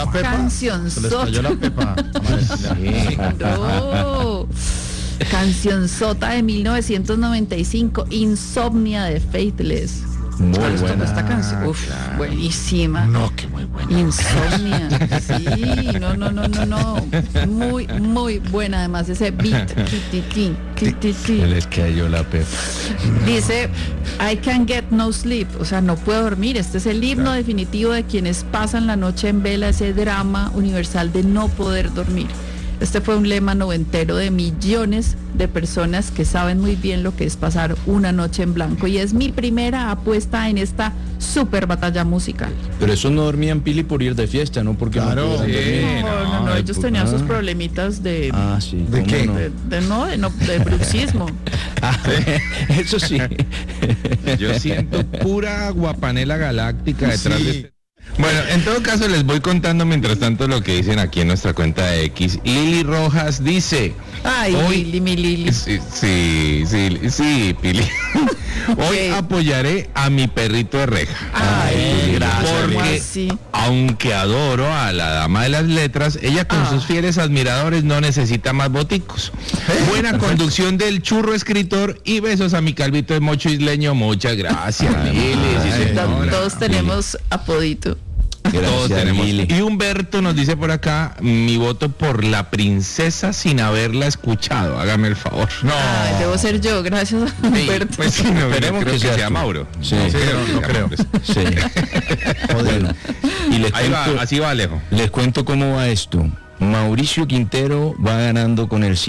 la pepa. Cancionzota. Se le estalló la pepa. No. Cancionzota de 1995, Insomnia de Faithless. Muy ¿Cómo buena. esta canción? Uf, buenísima. No, que muy buena. Insomnia. Sí, no. Muy buena. Además ese beat. Se les cayó la pepa. Dice, I can't get no sleep, o sea, no puedo dormir. Este es el himno definitivo de quienes pasan la noche en vela, ese drama universal de no poder dormir. Este fue un lema noventero de millones de personas que saben muy bien lo que es pasar una noche en blanco, y es mi primera apuesta en esta super batalla musical. Pero esos no dormían, Pili, por ir de fiesta, ¿no? Porque Claro, no podían dormir. No, Ay, ellos pues, tenían sus ah. problemitas de... Ah, sí. ¿De ¿cómo qué? no? de bruxismo. Ah, eso sí. Yo siento pura guapanela galáctica detrás Sí. de este. Bueno, en todo caso les voy contando mientras tanto lo que dicen aquí en nuestra cuenta de X. Lili Rojas dice... Ay, Hoy- Lili, mi Lili. Sí, Pili. Hoy Ok. apoyaré a mi perrito de reja. Ay, gracias, ¿cómo porque así? aunque adoro a la dama de las letras, ella con sus fieles admiradores no necesita más boticos. Buena conducción del churro escritor y besos a mi calvito de mocho isleño. Muchas gracias, Lili. Sí, señora. Todos tenemos apodito. Todos Gracias, tenemos. Lili. Y Humberto nos dice por acá, mi voto por la princesa sin haberla escuchado. Hágame el favor. No. Ay, debo ser yo, gracias a Sí, Humberto. pues sí, no, Esperemos creo que que seas sea tú. Mauro. Sí. Sí, no que sea creo. Mauro. Sí. Bueno, y les Ahí va, cuento, así va Alejo. les cuento cómo va esto. Mauricio Quintero va ganando con el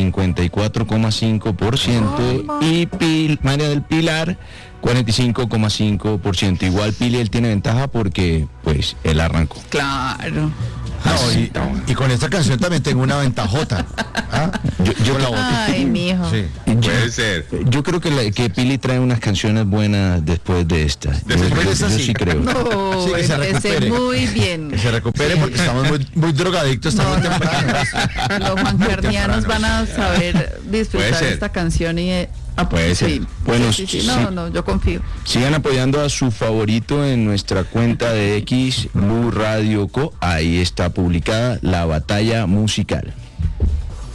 54,5% y María del Pilar 45,5%. Igual Pili, él tiene ventaja porque pues él arrancó. Claro. No, y con esta canción también tengo una ventajota. ¿Ah? Yo Con la botica. Ay, mijo. Sí. Puede ser. Yo creo que Pili trae unas canciones buenas después de esta. Después de esta, Yo sí. sí creo. No, Sí, que se empecé recupere. muy bien. Que se recupere porque estamos muy drogadictos. Estamos No, temprano. Los juancarnianos van a saber Puede disfrutar ser. esta canción y Puede ser. sí. Bueno, Sí. sí. No, yo confío. Sigan apoyando a su favorito en nuestra cuenta de X, Blue Radio Co. Ahí está publicada la batalla musical.